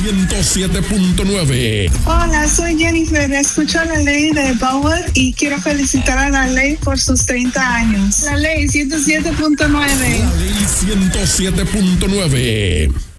107.9. Hola, soy Jennifer. Escucho la ley de Bauer y quiero felicitar a la ley por sus 30 años. La ley 107.9. La ley 107.9.